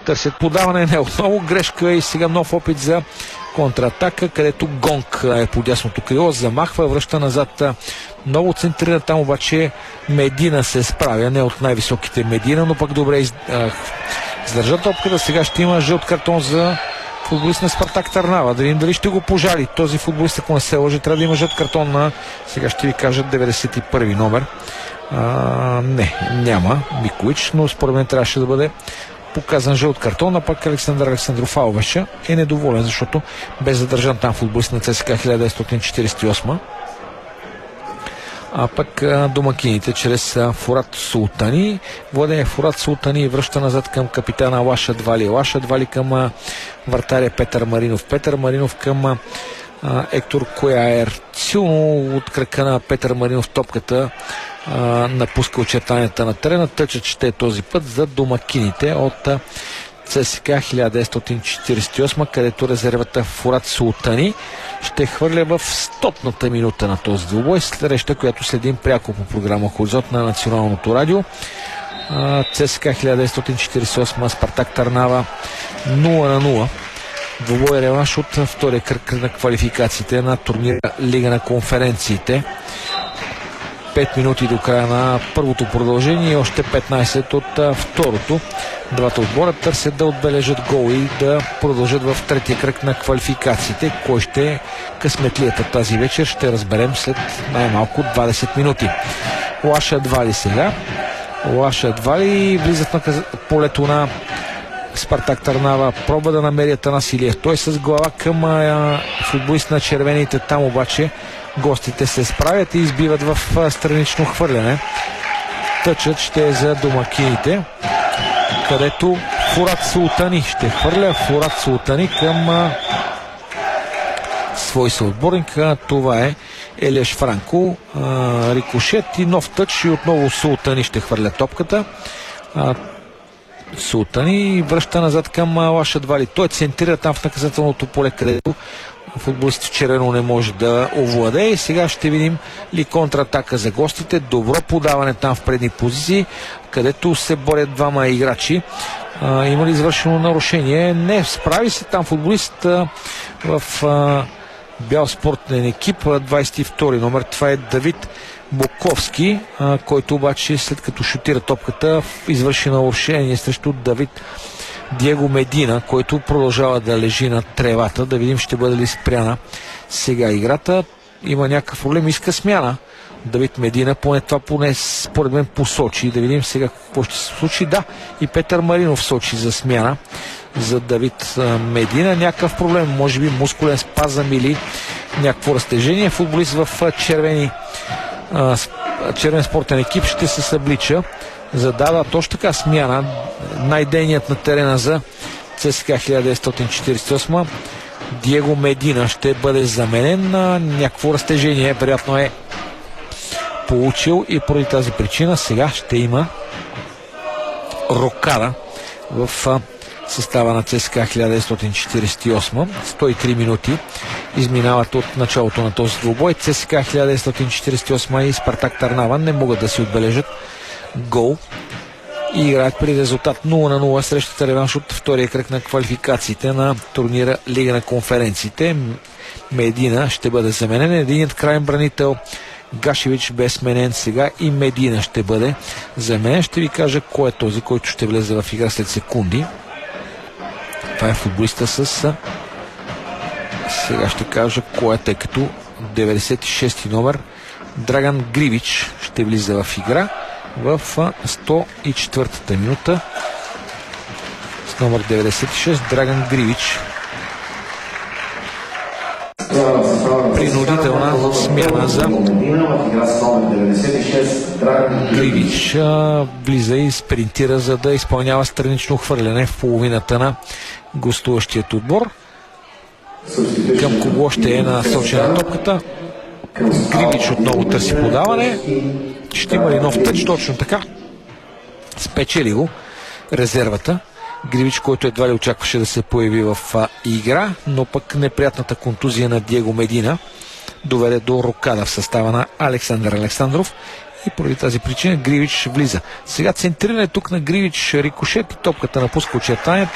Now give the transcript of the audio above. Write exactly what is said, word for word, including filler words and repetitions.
Търсят подаване, не отново грешка и сега нов опит за контратака, където Гонг е по дясното крило, замахва, връща назад, много центрира, там обаче Медина се справя, не от най-високите Медина, но пък добре из... издържа топката. Сега ще има жълт картон за футболист на Спартак Търнава. Да видим дали ще го пожали този футболист, ако не се лъжи, трябва да има жълт картон на, сега ще ви кажа, деветдесет и първи номер. А, не, няма Миколич, но според мен трябваше да бъде показан жълт картон, а пък Александър Александров Алвеша е недоволен, защото бе задържан там футболист на ЦСКА хиляда деветстотин четиридесет и осма. А пък домакините чрез Фурат Султани. Владее Фурат Султани връща назад към капитана Лаша Двали. Лаша Двали към вратаря Петър Маринов. Петър Маринов към Ектор Кояер. Силно от крака на Петър Маринов топката а, напуска очертанията на терена. Тъчът ще е този път за домакините от ЦСКА хиляда деветстотин четиридесет и осма, където резервата Фурат Султани ще хвърля в стотната минута на този двубой. Среща, която следим пряко по програма Хоризонт на Националното радио. ЦСКА хиляда деветстотин четиридесет и осма, Спартак Търнава нула на нула. Двубой реванш от втория кръг на квалификациите на турнира Лига на конференциите. пет минути до края на първото продължение и още петнайсет от а, второто. Двата отбора търсят да отбележат гол и да продължат в третия кръг на квалификациите. Кой ще е късметлията тази вечер, ще разберем след най-малко двайсет минути. Лаша Двали сега. Лаша Двали влизат на полето на Спартак Търнава, проба да намери Атанасилиев. Той с глава към а, футболист на червените, там обаче гостите се справят и избиват в а, странично хвърляне. Тъчът ще е за домакините, където Фурат Султани ще хвърля. Фурат Султани към а, свой съотборник. А, това е Елеш Франко. А, рикошет и нов тъч и отново Султани ще хвърля топката. А, Султани връща назад към Лаша Двали. Той центрира там в наказателното поле, където футболист в червено не може да овладее. И сега ще видим ли контратака за гостите. Добро подаване там в предни позиции, където се борят двама играчи. А, има ли извършено нарушение? Не, справи се там футболист а, в а, бял спортен екип, двайсет и втори номер. Това е Давид Буковски, а, който обаче след като шутира топката извърши нарушение срещу Давид Диего Медина, който продължава да лежи на тревата. Да видим ще бъде ли спряна сега играта. Има някакъв проблем, иска смяна Давид Медина, поне това поне според мен посочи. Да видим сега какво ще се случи. Да, и Петър Маринов сочи за смяна за Давид Медина. Някакъв проблем, може би мускулен спазъм или някакво разтежение. Футболист в червени червен спортен екип ще се съблича, задава точно така смяна. Най-дейният на терена за ЦСКА хиляда деветстотин четиридесет и осма Диего Медина ще бъде заменен. Някакво разтежение вероятно е получил и поради тази причина сега ще има рокада в състава на ЦСКА хиляда деветстотин четиридесет и осма. сто и три минути изминават от началото на този двубой. ЦСКА хиляда деветстотин четиридесет и осма и Спартак Търнава не могат да си отбележат гол и играят при резултат нула на нула. Срещата реванш от втория кръг на квалификациите на турнира Лига на конференциите. Медина ще бъде заменен. Единият краен бранител Гашевич бе сменен сега и Медина ще бъде заменен. Ще ви кажа кой е този, който ще влезе в игра след секунди. Това е футболиста с... Сега ще кажа кой е, тъй като деветдесет и шести номер Драган Гривич ще влиза в игра в сто и четвъртата минута с номер деветдесет и шест Драган Гривич. Принудителна смяна за Гривич. Влиза и спринтира, за да изпълнява странично хвърляне в половината на гостуващият отбор. Към кого ще е насочена топката? Гривич отново търси подаване. Ще има ли нов тъч? Точно така. Спечели го резервата. Гривич, който едва ли очакваше да се появи в а, игра, но пък неприятната контузия на Диего Медина доведе до рокада в състава на Александър Александров и поради тази причина Гривич влиза. Сега центриране тук на Гривич, рикошет и топката напуска очертанието.